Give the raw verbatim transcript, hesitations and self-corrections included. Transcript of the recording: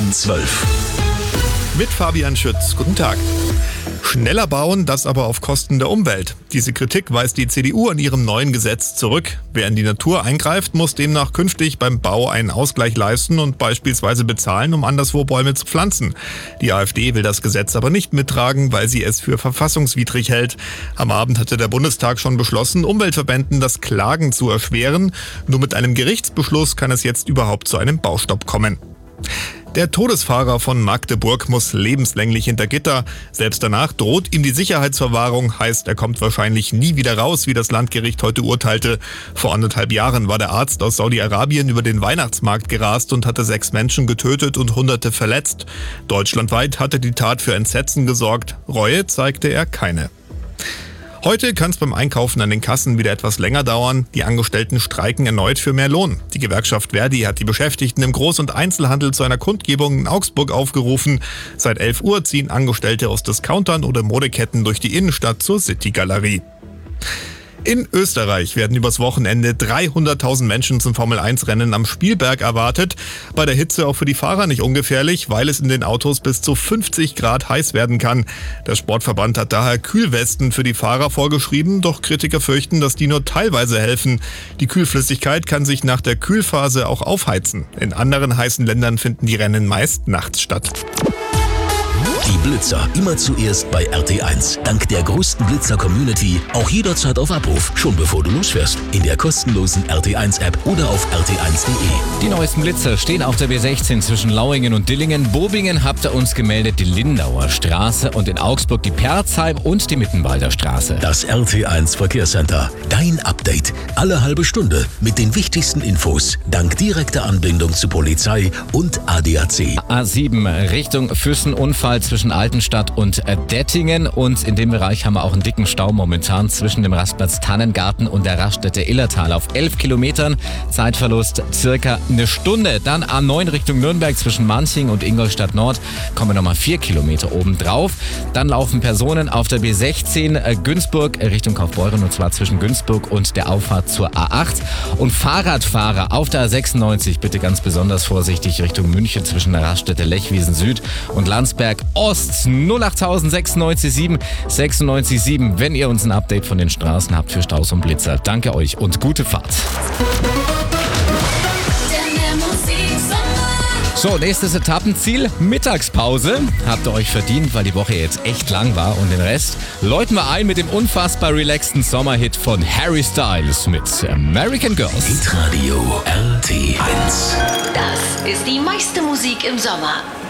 um zwölf. Mit Fabian Schütz. Guten Tag. Schneller bauen, das aber auf Kosten der Umwelt. Diese Kritik weist die C D U an ihrem neuen Gesetz zurück. Wer in die Natur eingreift, muss demnach künftig beim Bau einen Ausgleich leisten und beispielsweise bezahlen, um anderswo Bäume zu pflanzen. Die AfD will das Gesetz aber nicht mittragen, weil sie es für verfassungswidrig hält. Am Abend hatte der Bundestag schon beschlossen, Umweltverbänden das Klagen zu erschweren. Nur mit einem Gerichtsbeschluss kann es jetzt überhaupt zu einem Baustopp kommen. Der Todesfahrer von Magdeburg muss lebenslänglich hinter Gitter. Selbst danach droht ihm die Sicherheitsverwahrung, heißt, er kommt wahrscheinlich nie wieder raus, wie das Landgericht heute urteilte. Vor anderthalb Jahren war der Arzt aus Saudi-Arabien über den Weihnachtsmarkt gerast und hatte sechs Menschen getötet und Hunderte verletzt. Deutschlandweit hatte die Tat für Entsetzen gesorgt. Reue zeigte er keine. Heute kann es beim Einkaufen an den Kassen wieder etwas länger dauern. Die Angestellten streiken erneut für mehr Lohn. Die Gewerkschaft Verdi hat die Beschäftigten im Groß- und Einzelhandel zu einer Kundgebung in Augsburg aufgerufen. Seit elf Uhr ziehen Angestellte aus Discountern oder Modeketten durch die Innenstadt zur City-Galerie. In Österreich werden übers Wochenende dreihunderttausend Menschen zum Formel eins Rennen am Spielberg erwartet. Bei der Hitze auch für die Fahrer nicht ungefährlich, weil es in den Autos bis zu fünfzig Grad heiß werden kann. Der Sportverband hat daher Kühlwesten für die Fahrer vorgeschrieben, doch Kritiker fürchten, dass die nur teilweise helfen. Die Kühlflüssigkeit kann sich nach der Kühlphase auch aufheizen. In anderen heißen Ländern finden die Rennen meist nachts statt. Die Blitzer immer zuerst bei R T eins. Dank der größten Blitzer-Community auch jederzeit auf Abruf, schon bevor du losfährst. In der kostenlosen R T eins App oder auf r t eins punkt de. Die neuesten Blitzer stehen auf der B sechzehn zwischen Lauingen und Dillingen. Bobingen habt ihr uns gemeldet, die Lindauer Straße und in Augsburg die Perzheim und die Mittenwalder Straße. Das R T eins Verkehrscenter. Dein Update. Alle halbe Stunde mit den wichtigsten Infos. Dank direkter Anbindung zu Polizei und A D A C. A sieben Richtung Füssen, Unfall zwischen Altenstadt und Dettingen. Und in dem Bereich haben wir auch einen dicken Stau momentan zwischen dem Rastplatz Tannengarten und der Raststätte Illertal auf elf Kilometern. Zeitverlust circa eine Stunde. Dann A neun Richtung Nürnberg zwischen Manching und Ingolstadt Nord kommen nochmal vier Kilometer oben drauf. Dann laufen Personen auf der B sechzehn äh, Günzburg Richtung Kaufbeuren und zwar zwischen Günzburg und der Auffahrt zur A acht. Und Fahrradfahrer auf der A sechsundneunzig bitte ganz besonders vorsichtig Richtung München zwischen der Raststätte Lechwiesen Süd und Landsberg Ost. null acht sechs neun sieben sechs neun sieben, wenn ihr uns ein Update von den Straßen habt für Staus und Blitzer. Danke euch und gute Fahrt. So, nächstes Etappenziel, Mittagspause. Habt ihr euch verdient, weil die Woche jetzt echt lang war. Und den Rest läuten wir ein mit dem unfassbar relaxten Sommerhit von Harry Styles mit American Girls. Hitradio R T eins. Das ist die meiste Musik im Sommer.